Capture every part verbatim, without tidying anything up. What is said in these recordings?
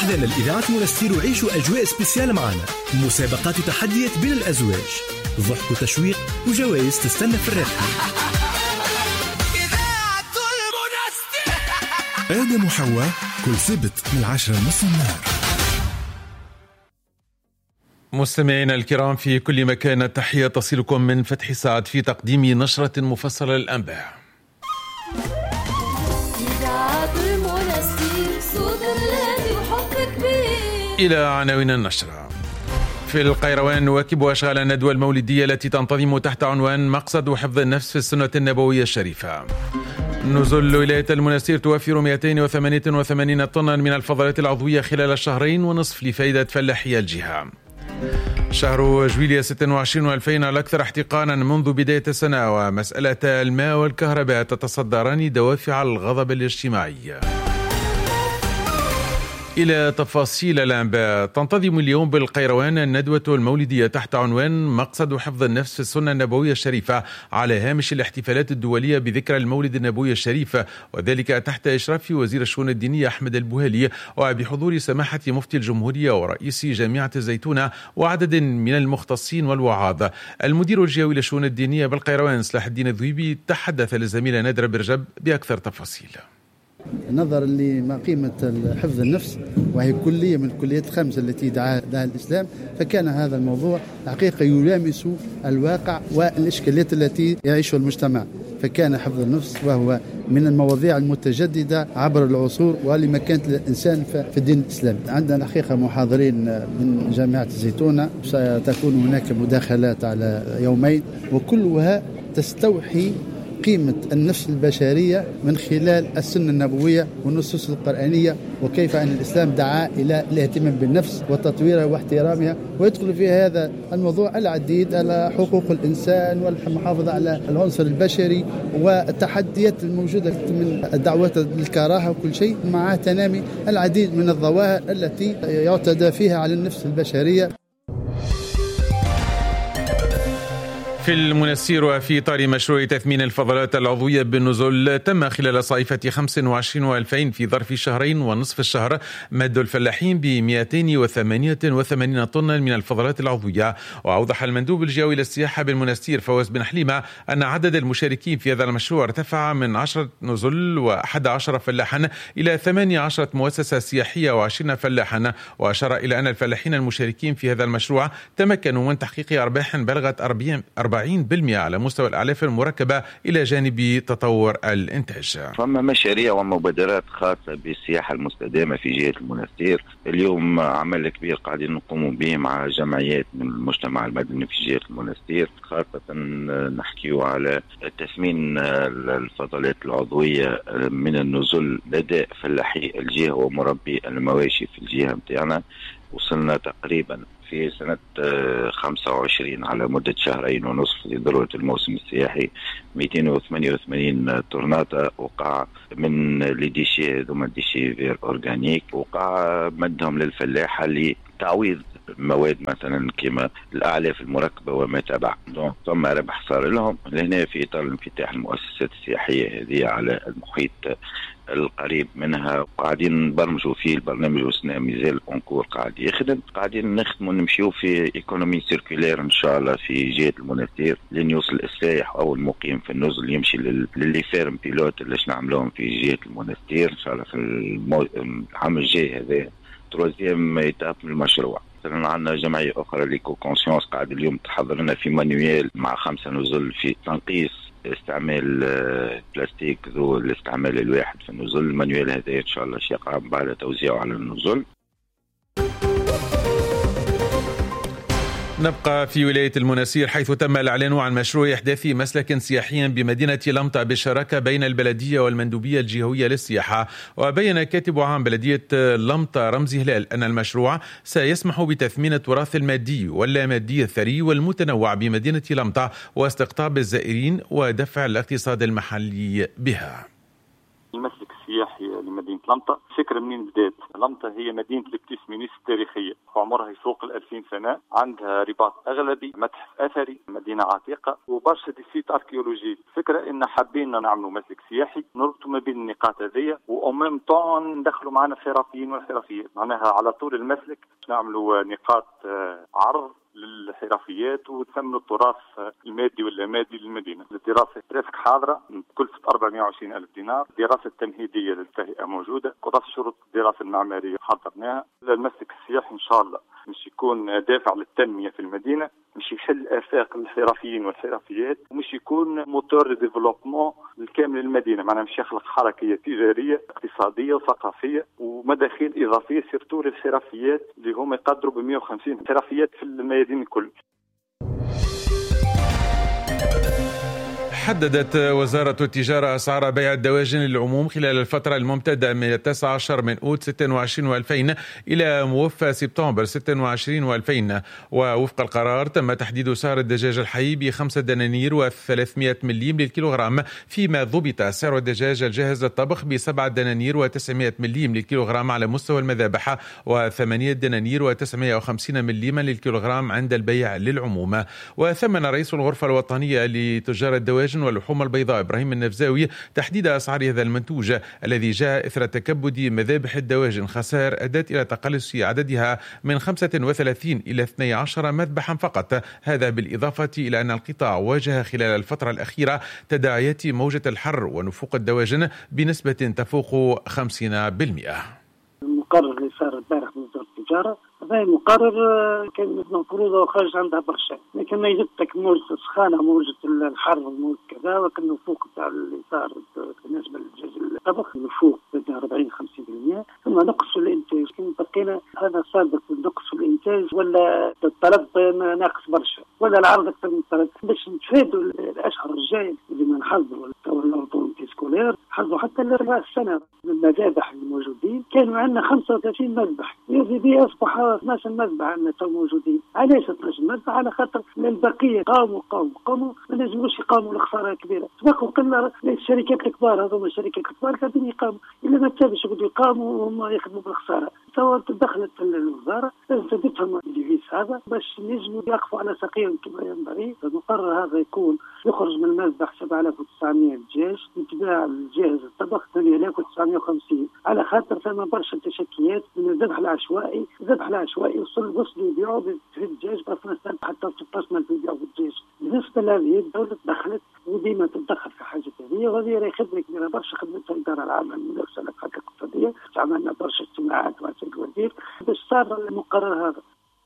أحلى الإذاعة منستير وعيشوا أجواء سبيسيال معنا، مسابقات وتحديات بين الأزواج، ضحك وتشويق وجوائز تستنى في الرحلة. آدم وحواء كل سبت من العشرة ونص النهار. مستمعينا الكرام في كل مكان، تحية تصلكم من فتح سعد في تقديم نشرة مفصلة للأنباء. إلى عناوين النشرة. في القيروان نواكب أشغال الندوة المولدية التي تنتظم تحت عنوان مقصد وحفظ النفس في السنة النبوية الشريفة. نزل ولاية المنستير توفر مئتين وثمانية وثمانين طنا من الفضلات العضوية خلال الشهرين ونصف لفائدة فلاحي الجهة. شهر جويلية ستة وعشرين ألفين الأكثر احتقانا منذ بداية السنة، ومسألة الماء والكهرباء تتصدران دوافع الغضب الاجتماعي. إلى تفاصيل الأنباء. تنتظم اليوم بالقيروان الندوة المولدية تحت عنوان مقصد حفظ النفس في السنة النبوية الشريفة على هامش الاحتفالات الدولية بذكرى المولد النبوي الشريف، وذلك تحت إشراف وزير الشؤون الدينية أحمد البوهلي وبحضور سماحة مفتي الجمهورية ورئيس جامعة الزيتونة وعدد من المختصين والوعاظ. المدير الجهوي للشؤون الدينية بالقيروان صلاح الدين الذويبي تحدث للزميلة نادر برجب بأكثر تفاصيل. نظرا لما قيمة حفظ النفس وهي كلية من الكليات الخمسة التي دعاها الإسلام، فكان هذا الموضوع حقيقة يلامس الواقع والإشكاليات التي يعيشها المجتمع، فكان حفظ النفس وهو من المواضيع المتجددة عبر العصور ولمكانة الإنسان في الدين الإسلامي. عندنا حقيقة محاضرين من جامعة الزيتونة، ستكون هناك مداخلات على يومين وكلها تستوحي قيمة النفس البشرية من خلال السنة النبوية والنصوص القرآنية، وكيف أن الإسلام دعا إلى الاهتمام بالنفس وتطويرها واحترامها، ويدخل في هذا الموضوع العديد على حقوق الإنسان والمحافظة على العنصر البشري والتحديات الموجودة من دعوات الكراهة وكل شيء، مع تنامي العديد من الظواهر التي يعتدى فيها على النفس البشرية. في المنستير وفي إطار مشروع تثمين الفضلات العضوية بالنزل، تم خلال صيفة خمسة وعشرين ألفين في ظرف شهرين ونصف الشهر مد الفلاحين ب مئتين وثمانية وثمانين طنا من الفضلات العضوية. وأوضح المندوب الجهوي للسياحة بالمنستير فواز بن حليمة أن عدد المشاركين في هذا المشروع ارتفع من عشرة نزل وأحد عشر فلاحا إلى ثمانية عشرة مؤسسة سياحية وعشرين فلاحا. وأشار إلى أن الفلاحين المشاركين في هذا المشروع تمكنوا من تحقيق أرباح بلغت أربعين بالمئة على مستوى الأعلاف المركبة إلى جانب تطور الإنتاج. فما مشاريع ومبادرات خاصة بالسياحة المستدامة في جهة المنستير. اليوم عمل كبير قاعدين نقوم به مع جمعيات من المجتمع المدني في جهة المنستير، خاصة نحكيو على تثمين الفضلات العضوية من النزل لدى فلاحي الجهة ومربي المواشي في الجهة متاعنا. وصلنا تقريبا في سنة خمسة وعشرين على مدة شهرين ونصف لذروة الموسم السياحي مئتين وثمانية وثمانين طرناطة وقع من لديشي ذوما ديشي فير أورغانيك، وقع مدهم للفلاحة لتعويض مواد مثلا كما الأعلاف المركبة وما تبع. ثم ربح صار لهم لهنا في إطار انفتاح المؤسسات السياحية هذه على المحيط القريب منها، قاعدين نبرمجوا فيه البرنامج وسنا ميزال كونكور قاعد يخدم، قاعدين نخدموا نمشيو في ايكونومي سيركولير ان شاء الله في جهة المنستير لين يوصل السائح او المقيم في النزل يمشي للي فيرم بيلوت اللي نعملوهم في جهة المنستير ان شاء الله في المو... العام الجاي. هذا تروزيام ايتاب من المشروع. مثلا عندنا جمعية أخرى ليكو كونسيونس قاعد اليوم تحضر لنا في مانويال مع خمسة نزل في تنقيص استعمال بلاستيك ذو الاستعمال الواحد في النزل. المانويال هذا إن شاء الله شيقع بعد توزيعه على النزل. نبقى في ولاية المنستير حيث تم الإعلان عن مشروع إحداث مسلك سياحي بمدينة لمطة بالشراكة بين البلدية والمندوبية الجهوية للسياحة. وبين كاتب عام بلدية لمطة رمزي هلال أن المشروع سيسمح بتثمين التراث المادي واللامادي الثري والمتنوع بمدينة لمطة واستقطاب الزائرين ودفع الاقتصاد المحلي بها. المسلك السياحي لمدينة لمطة. الفكرة منين بدات؟ لمطة هي مدينة الكتيسمينيس التاريخية، وعمرها يفوق الألفين سنة، عندها رباط أغلبي، متحف أثري، مدينة عتيقة وبرشا دي سيت أركيولوجي. الفكرة إن حابين نعملوا مسلك سياحي نربطوا ما بين النقاط هذية، وأمام طون ندخلوا معنا الحرفيين والحرفيات، معناها على طول المسلك نعملوا نقاط عرض للحرفيات وتثمنوا التراث المادي واللامادي للمدينة. الدراسة ترافق حاضرة بكلفة أربعمائة وعشرين ألف دينار، دراسة تمهيدية للتهيئة موجودة، قطع شروط الدراسة المعمارية حضرناها. المسلك السياحي إن شاء الله مش يكون دافع للتنمية في المدينة، مش يحل آفاق للحرفيين والحرفيات، ومش يكون موتور ديفلوبمون لكامل المدينة، معناها مش يخلق حركية تجارية اقتصادية وثقافية ومداخيل إضافية سيرتو للحرفيات اللي هم يقدروا ب مئة وخمسين حرفيات في الميادين الكل. حددت وزارة التجارة أسعار بيع الدواجن للعموم خلال الفترة الممتدة من التاسع عشر من أوت ستة وعشرين وألفين إلى موفى سبتمبر ستة وعشرين وألفين. ووفق القرار تم تحديد سعر الدجاج الحي بخمسة دنانير وثلاثمائة مليم للكيلوغرام، فيما ضبط سعر الدجاج الجاهز للطبخ بسبعة دنانير وتسعمائة مليم للكيلوغرام على مستوى المذابح، وثمانية دنانير وتسعمائة وخمسين مليما للكيلوغرام عند البيع للعموم. وثمن رئيس الغرفة الوطنية لتجار الدواجن واللحوم البيضاء إبراهيم النفزاوي تحديد أسعار هذا المنتوج الذي جاء إثر تكبد مذابح الدواجن، خسائر أدت إلى تقلص عددها من خمسة وثلاثين إلى اثني عشر مذبحا فقط. هذا بالإضافة إلى أن القطاع واجه خلال الفترة الأخيرة تداعيات موجة الحر ونفوق الدواجن بنسبة تفوق خمسين بالمئة. المقرر اللي صار البارح من وزارة التجارة هذا مقرر كان مفروض وخرج عندها برشا، لكن ما يجدك موجة السخانة، موجة الحر، موجة كذا، وكان الفوق تاع اللي صار بالنسبة للدجاج الطبخ الفوق بين أربعين خمسين بالمئة، ثم نقص في الإنتاج. كان بقينا هذا سابق نقص في الإنتاج ولا الطلب ناقص برشا ولا العرض أكثر من الطلب. باش نتفادوا الأشهر الجاي اللي ما نحضروا الأوطونتي سكولير، حضروا حتى لربع السنة المذابح الموجودين كانوا عندنا خمسة وثلاثين مذبح، يزيد أصبح اثنا عشر مذبح عندنا تو موجودين. علاش اثنا عشر مذبح؟ على خاطر البقية قاموا قاموا قاموا ما نجموش يقاموا الخسارة كبيرة. سبق وقلنا الشركات الكبار، هذوما الشركات الكبار قاعدين يقاموا، إلا ما تسابش يقعدوا يقاموا وهم يخدموا بالخسارة. تو تدخلت الوزارة زادتهم الديفيس هذا باش ينجموا يقفوا على ساقيهم كما ينبغي. المقرر هذا يكون يخرج من المذبح سبعة آلاف وتسعمائة دجاج، يتباع الجاهز الطبخ ثمانية آلاف وتسعمائة وخمسين، على خاطر ثم برشا تشكيات من الذبح العشوائي. الذبح العشوائي وصل وصلوا يبيعوا في الدجاج بأفنان حتى ستة عشر يبيعوا في الدجاج. بالنسبة لهذه الدولة تدخلت وديما تتدخل في حاجة هذه، وهذه راهي خدمة كبيرة برشا خدمتها الإدارة العامة للمنافسة والحركة الاقتصادية. عملنا برشا اجتماعات مع السيد الوزير باش صار المقرر هذا.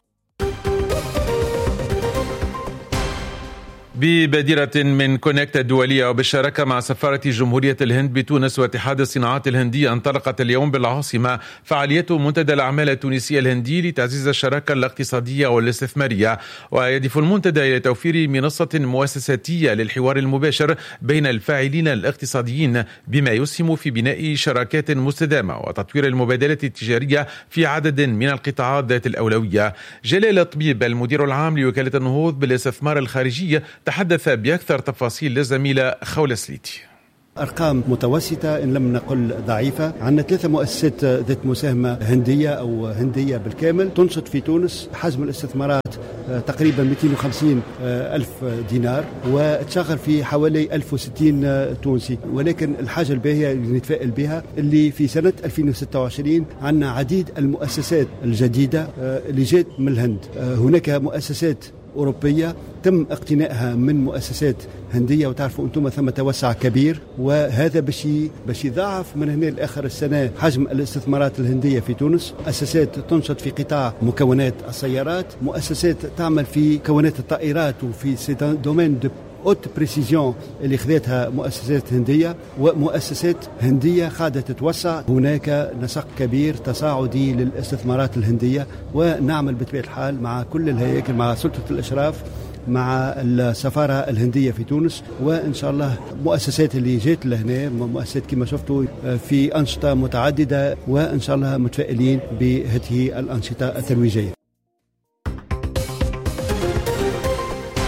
ببادرة من كونكت الدولية وبالشراكة مع سفارة جمهورية الهند بتونس واتحاد الصناعات الهندية، انطلقت اليوم بالعاصمة فعالية منتدى الأعمال التونسية الهندي لتعزيز الشراكة الاقتصادية والاستثمارية. ويهدف المنتدى إلى توفير منصة مؤسساتية للحوار المباشر بين الفاعلين الاقتصاديين بما يسهم في بناء شراكات مستدامة وتطوير المبادلة التجارية في عدد من القطاعات ذات الأولوية. جلال الطبيب المدير العام لوكالة النهوض بالاستثمار الخارجي تحدث بأكثر تفاصيل للزميلة خولة سليتي. أرقام متوسطة إن لم نقل ضعيفة. عندنا ثلاثة مؤسسات ذات مساهمة هندية أو هندية بالكامل تنشط في تونس. حجم الاستثمارات تقريبا مئتين وخمسين ألف دينار وتشغل في حوالي ألف وستين تونسي. ولكن الحاجة الباهية اللي نتفائل بها اللي في سنة ألفين وستة وعشرين عندنا عديد المؤسسات الجديدة اللي جات من الهند. هناك مؤسسات أوروبية تم اقتنائها من مؤسسات هندية، وتعرفوا أنتم ثم توسع كبير، وهذا باش باش يضاعف من هنا لآخر السنة حجم الاستثمارات الهندية في تونس. مؤسسات تنشط في قطاع مكونات السيارات، مؤسسات تعمل في مكونات الطائرات وفي دومين دو اوت بريسيزيون اللي خذتها مؤسسات هندية، ومؤسسات هندية قاعدة تتوسع. هناك نسق كبير تصاعدي للاستثمارات الهندية، ونعمل بطبيعة الحال مع كل الهياكل، مع سلطة الإشراف، مع السفارة الهندية في تونس، وإن شاء الله مؤسسات اللي جات لهنا مؤسسات كما شفتوا في أنشطة متعددة، وإن شاء الله متفائلين بهذه الأنشطة الترويجية.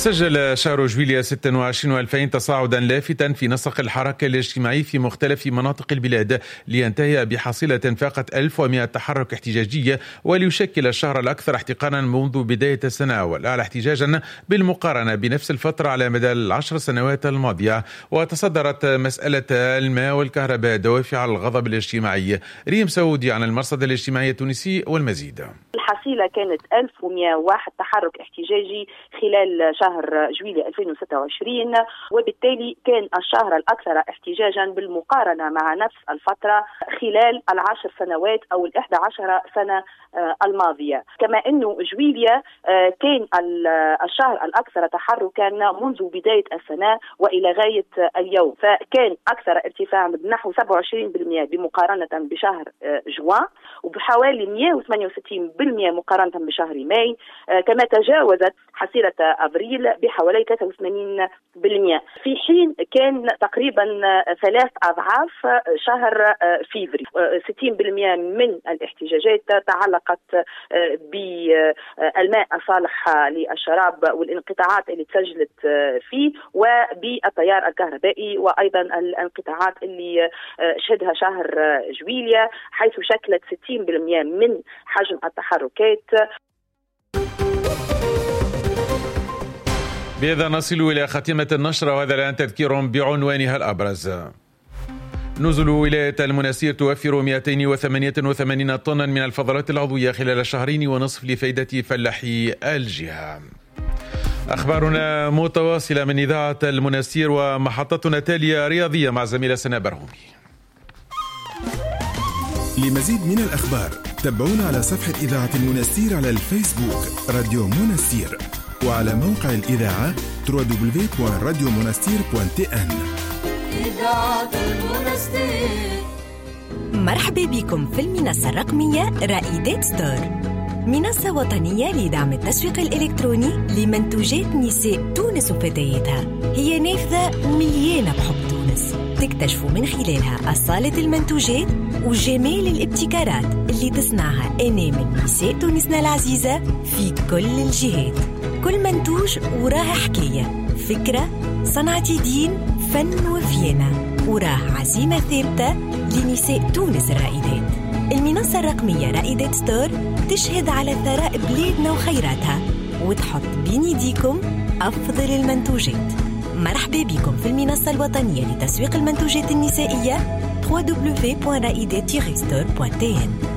سجل شهر جويلية ستة وعشرين وألفين تصاعدا لافتا في نسق الحركة الاجتماعي في مختلف مناطق البلاد لينتهي بحصيلة فاقت ألف ومئة تحرك احتجاجي، وليشكل الشهر الأكثر احتقانا منذ بداية السنة والأعلى احتجاجا بالمقارنة بنفس الفترة على مدى العشر سنوات الماضية. وتصدرت مسألة الماء والكهرباء دوافع الغضب الاجتماعي. ريم سعودي عن المرصد الاجتماعي التونسي والمزيد. الحصيلة كانت ألف ومئة وواحد تحرك احتجاجي خلال شهر جويلية ألفين وستة وعشرين، وبالتالي كان الشهر الأكثر احتجاجا بالمقارنة مع نفس الفترة خلال العشر سنوات أو الإحدى عشر سنة الماضية. كما أنه جويلية كان الشهر الأكثر تحركا منذ بداية السنة وإلى غاية اليوم، فكان أكثر ارتفاع بنحو سبعة وعشرين بالمئة بمقارنة بشهر جوان، وبحوالي مئة وثمانية وستين بالمئة مقارنة بشهر ماي، كما تجاوزت حصيلة أبريل بحوالي ثلاثة وثمانين بالمئة، في حين كان تقريبا ثلاث أضعاف شهر فيفري. ستين بالمئة من الاحتجاجات تعلقت بالماء الصالح للشراب والانقطاعات اللي تسجلت فيه، وبالتيار الكهربائي، وأيضا الانقطاعات اللي شهدها شهر جويلية، حيث شكلت ستين بالمئة من حجم التحركات. بهذا نصل إلى خاتمة النشرة، وهذا الآن تذكير بعنوانها الأبرز. نزل ولاية المنستير توفر مئتين وثمانية وثمانين طنا من الفضلات العضوية خلال شهرين ونصف لفائدة فلاحي الجهة. أخبارنا متواصلة من إذاعة المنستير، ومحطتنا التالية رياضية مع زميلة سناء برهومي. لمزيد من الأخبار تابعونا على صفحة إذاعة المنستير على الفيسبوك راديو منستير، وعلى موقع الإذاعة دبليو دبليو دبليو دوت راديو منستير دوت تي إن. إذاعة المنستير. مرحبا بكم في المنصة الرقمية رائدات ستور، منصة وطنية لدعم التسويق الإلكتروني لمنتوجات نساء تونس وفتياتها. هي نافذة مليانة بحب تونس، تكتشفوا من خلالها أصالة المنتوجات وجمال الابتكارات اللي تصنعها أنامل نساء تونسنا العزيزة في كل الجهات. كل منتوج وراه حكاية، فكرة، صنعة يدين، فن وفينة، وراه عزيمة ثابتة لنساء تونس الرائدات. المنصة الرقمية رائدات ستور تشهد على ثراء بلادنا وخيراتها، وتحط بين يديكم أفضل المنتوجات. مرحبا بكم في المنصة الوطنية لتسويق المنتوجات النسائية دبليو دبليو دبليو دوت رائدات ستور دوت تي إن.